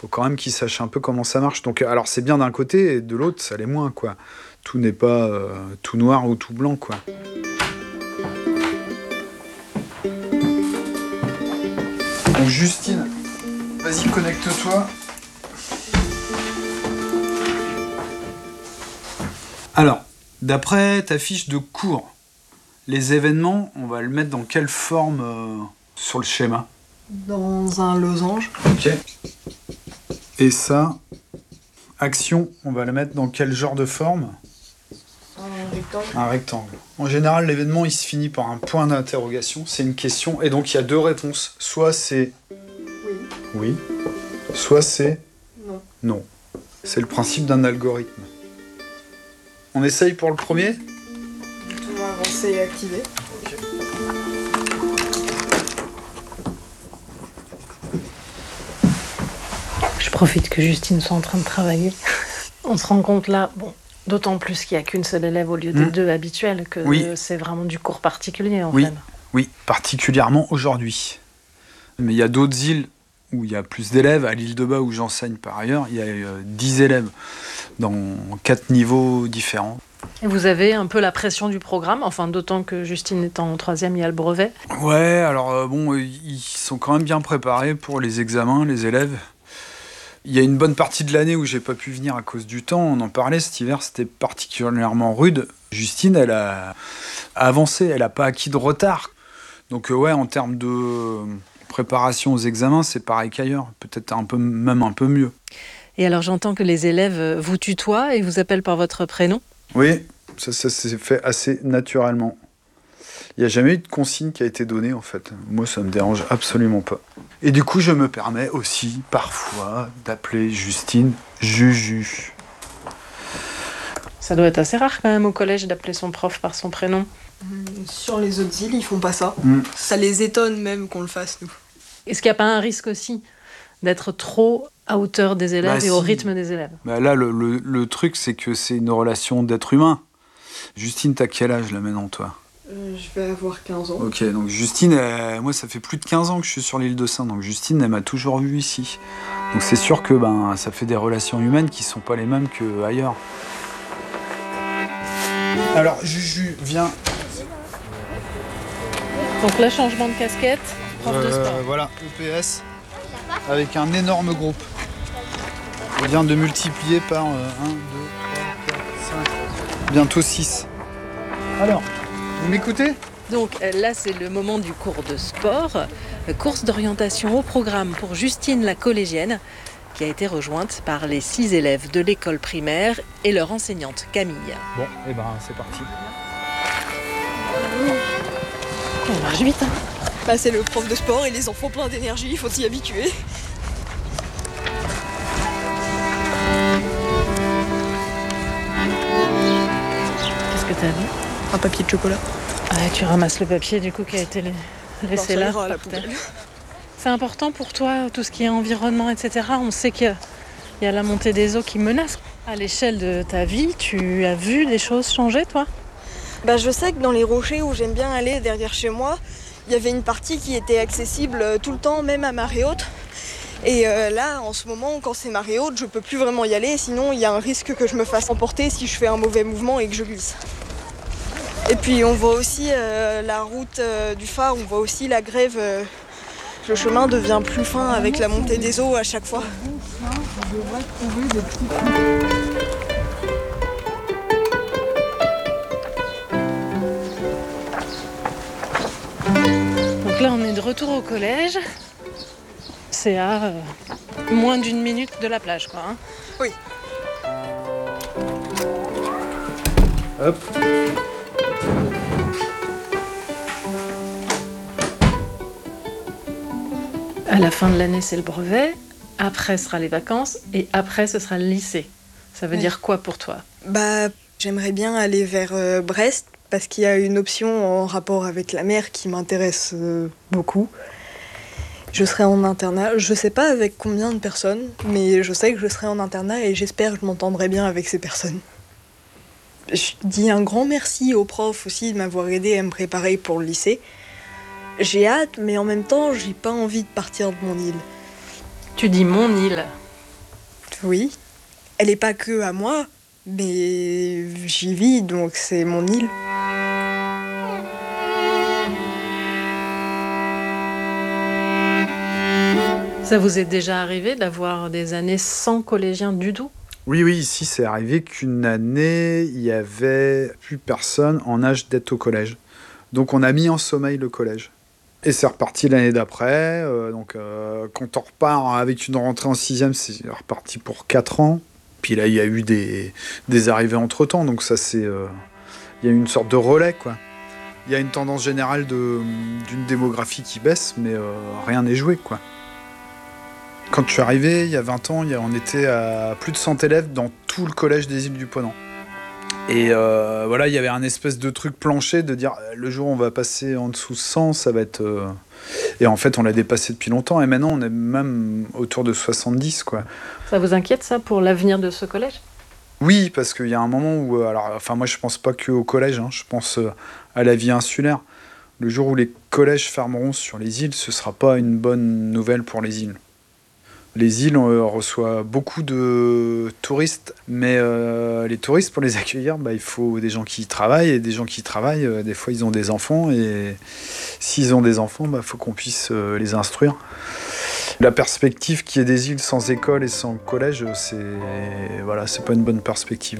Faut quand même qu'ils sachent un peu comment ça marche. Donc, alors c'est bien d'un côté et de l'autre, ça l'est moins, quoi. Tout n'est pas tout noir ou tout blanc, quoi. Donc Justine, vas-y, connecte-toi. Alors, d'après ta fiche de cours, les événements, on va le mettre dans quelle forme sur le schéma ? Dans un losange. Ok. Et ça, action, on va le mettre dans quel genre de forme ? Un rectangle. Un rectangle. En général, l'événement, il se finit par un point d'interrogation, c'est une question, et donc il y a deux réponses. Soit c'est oui, soit c'est non. Non. C'est le principe d'un algorithme. On essaye pour le premier ? Tout avancé et activé. Ok. Je profite que Justine soit en train de travailler. On se rend compte là, d'autant plus qu'il n'y a qu'une seule élève au lieu des deux habituels, que c'est vraiment du cours particulier en fait. Oui, particulièrement aujourd'hui. Mais il y a d'autres îles où il y a plus d'élèves. À l'île de Bas où j'enseigne par ailleurs, il y a 10 élèves dans 4 niveaux différents. Et vous avez un peu la pression du programme, enfin d'autant que Justine est en 3e, il y a le brevet. Ouais, alors ils sont quand même bien préparés pour les examens, les élèves. Il y a une bonne partie de l'année où j'ai pas pu venir à cause du temps. On en parlait cet hiver, c'était particulièrement rude. Justine, elle a avancé, elle a pas acquis de retard. Donc en termes de préparation aux examens, c'est pareil qu'ailleurs. Peut-être même un peu mieux. Et alors j'entends que les élèves vous tutoient et vous appellent par votre prénom ? Oui, ça s'est fait assez naturellement. Il n'y a jamais eu de consigne qui a été donnée, en fait. Moi, ça me dérange absolument pas. Et du coup, je me permets aussi, parfois, d'appeler Justine Juju. Ça doit être assez rare, quand même, au collège, d'appeler son prof par son prénom. Sur les autres îles, ils font pas ça. Ça les étonne même qu'on le fasse, nous. Est-ce qu'il n'y a pas un risque aussi d'être trop à hauteur des élèves et au rythme des élèves ? Là, le truc, c'est que c'est une relation d'être humain. Justine, t'as quel âge, là, maintenant, toi ? Je vais avoir 15 ans. Ok, donc Justine, moi ça fait plus de 15 ans que je suis sur l'île de Sein, donc Justine, elle m'a toujours vu ici. Donc c'est sûr que ça fait des relations humaines qui sont pas les mêmes qu'ailleurs. Alors Juju, viens. Donc là, changement de casquette, prof de sport. Voilà, EPS, avec un énorme groupe. On vient de multiplier par 1, 2, 3, 4, 5, bientôt 6. Alors, vous m'écoutez ? Donc là, c'est le moment du cours de sport, course d'orientation au programme pour Justine la collégienne, qui a été rejointe par les 6 élèves de l'école primaire et leur enseignante Camille. Bon, c'est parti. On marche vite, hein. C'est le prof de sport et les enfants pleins d'énergie, il faut s'y habituer. Qu'est-ce que t'as vu ? Un papier de chocolat. Tu ramasses le papier du coup qui a été laissé là. À la poubelle. C'est important pour toi, tout ce qui est environnement, etc. On sait qu'il y a la montée des eaux qui menace. À l'échelle de ta vie, tu as vu des choses changer, toi ? Je sais que dans les rochers où j'aime bien aller derrière chez moi, il y avait une partie qui était accessible tout le temps, même à marée haute. Et là, en ce moment, quand c'est marée haute, je peux plus vraiment y aller, sinon il y a un risque que je me fasse emporter si je fais un mauvais mouvement et que je glisse. Et puis on voit aussi la route du phare, on voit aussi la grève. Le chemin devient plus fin avec la montée des eaux à chaque fois. Donc là, on est de retour au collège. C'est à moins d'1 minute de la plage, quoi. Hein. Oui. Hop. À la fin de l'année, c'est le brevet. Après, ce sera les vacances. Et après, ce sera le lycée. Ça veut dire quoi pour toi ? J'aimerais bien aller vers Brest parce qu'il y a une option en rapport avec la mer qui m'intéresse beaucoup. Je serai en internat, je sais pas avec combien de personnes, mais je sais que je serai en internat et j'espère que je m'entendrai bien avec ces personnes. Je dis un grand merci aux profs aussi de m'avoir aidé à me préparer pour le lycée. J'ai hâte, mais en même temps, j'ai pas envie de partir de mon île. Tu dis mon île. Oui. Elle n'est pas que à moi, mais j'y vis, donc c'est mon île. Ça vous est déjà arrivé d'avoir des années sans collégiens du tout ? Oui, ici c'est arrivé qu'une année, il n'y avait plus personne en âge d'être au collège. Donc on a mis en sommeil le collège. Et c'est reparti l'année d'après. Quand on repart avec une rentrée en 6e, c'est reparti pour 4 ans. Puis là, il y a eu des arrivées entre-temps. Donc ça, il y a eu une sorte de relais, quoi. Il y a une tendance générale d'une démographie qui baisse, mais rien n'est joué, quoi. Quand je suis arrivé, il y a 20 ans, on était à plus de 100 élèves dans tout le collège des îles du Ponant. Et il y avait un espèce de truc planché de dire le jour où on va passer en dessous de 100, ça va être... Et en fait, on l'a dépassé depuis longtemps. Et maintenant, on est même autour de 70, quoi. Ça vous inquiète, ça, pour l'avenir de ce collège ? Oui, parce qu'il y a un moment où... moi, je pense pas qu'au collège, je pense à la vie insulaire. Le jour où les collèges fermeront sur les îles, ce sera pas une bonne nouvelle pour les îles. Les îles reçoivent beaucoup de touristes, mais les touristes, pour les accueillir, il faut des gens qui y travaillent, et des gens qui y travaillent, des fois ils ont des enfants, et s'ils ont des enfants, faut qu'on puisse les instruire. La perspective qu'il y ait des îles sans école et sans collège, c'est pas une bonne perspective.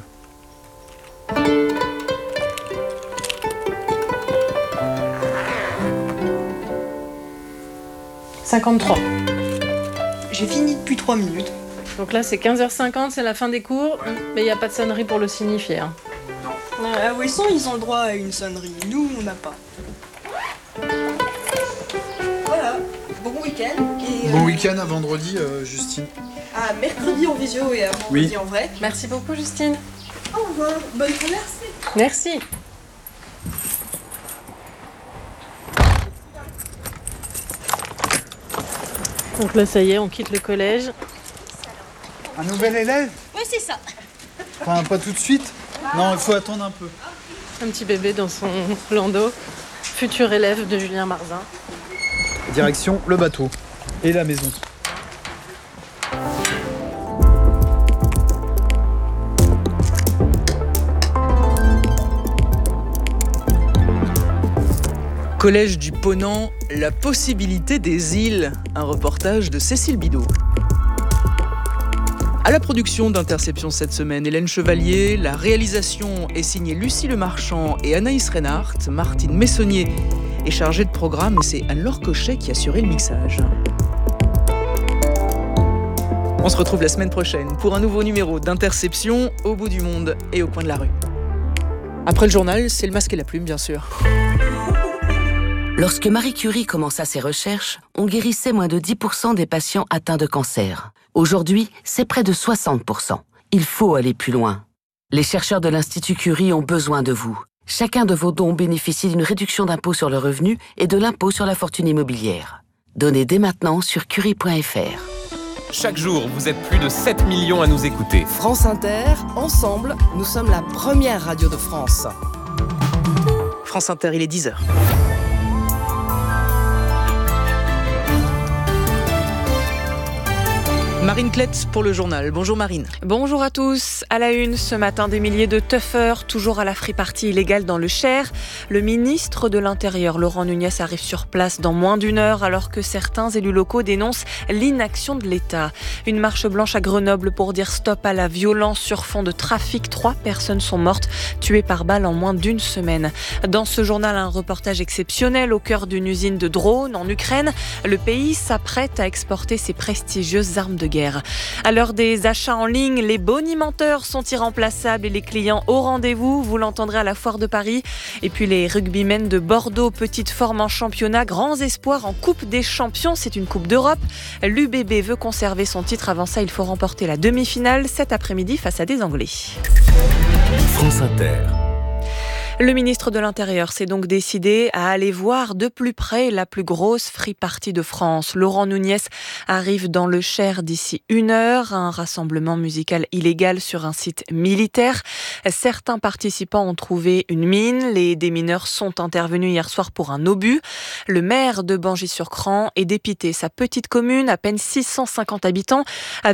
« 53. J'ai fini depuis 3 minutes. Donc là, c'est 15h50, c'est la fin des cours, mais il n'y a pas de sonnerie pour le signifier. À Ouessant, ils ont le droit à une sonnerie. Nous, on n'a pas. Voilà. Bon week-end. Bon week-end à vendredi, Justine. À mercredi en visio et à vendredi en vrai. Merci beaucoup, Justine. Au revoir. Bonne traversée. Merci. Donc là, ça y est, on quitte le collège. Un nouvel élève ? Oui, c'est ça. Enfin, pas tout de suite. Non, il faut attendre un peu. Un petit bébé dans son landau. Futur élève de Julien Marzin. Direction le bateau et la maison. Collège du Ponant, la possibilité des îles. Un reportage de Cécile Bidot. À la production d'Interception cette semaine, Hélène Chevalier. La réalisation est signée Lucie Lemarchand et Anaïs Reinhardt. Martine Messonnier est chargée de programme et c'est Anne-Laure Cochet qui a assuré le mixage. On se retrouve la semaine prochaine pour un nouveau numéro d'Interception au bout du monde et au coin de la rue. Après le journal, c'est le masque et la plume, bien sûr. Lorsque Marie Curie commença ses recherches, on guérissait moins de 10% des patients atteints de cancer. Aujourd'hui, c'est près de 60%. Il faut aller plus loin. Les chercheurs de l'Institut Curie ont besoin de vous. Chacun de vos dons bénéficie d'une réduction d'impôt sur le revenu et de l'impôt sur la fortune immobilière. Donnez dès maintenant sur curie.fr. Chaque jour, vous êtes plus de 7 millions à nous écouter. France Inter, ensemble, nous sommes la première radio de France. France Inter, il est 10h. Marine Klett pour le journal. Bonjour Marine. Bonjour à tous. À la une, ce matin, des milliers de tuffeurs, toujours à la free-party illégale dans le Cher. Le ministre de l'Intérieur, Laurent Nunez, arrive sur place dans moins d'une heure alors que certains élus locaux dénoncent l'inaction de l'État. Une marche blanche à Grenoble pour dire stop à la violence sur fond de trafic. 3 personnes sont mortes, tuées par balle en moins d'une semaine. Dans ce journal, un reportage exceptionnel au cœur d'une usine de drones en Ukraine. Le pays s'apprête à exporter ses prestigieuses armes de guerre. À l'heure des achats en ligne, les bonimenteurs sont irremplaçables et les clients au rendez-vous. Vous l'entendrez à la Foire de Paris. Et puis les rugbymen de Bordeaux, petite forme en championnat, grands espoirs en Coupe des Champions. C'est une Coupe d'Europe. L'UBB veut conserver son titre. Avant ça, il faut remporter la demi-finale cet après-midi face à des Anglais. France Inter. Le ministre de l'Intérieur s'est donc décidé à aller voir de plus près la plus grosse free-party de France. Laurent Nunez arrive dans le Cher d'ici 1 heure, un rassemblement musical illégal sur un site militaire. Certains participants ont trouvé une mine. Les démineurs sont intervenus hier soir pour un obus. Le maire de Bangis-sur-Cran est dépité. Sa petite commune, à peine 650 habitants, avait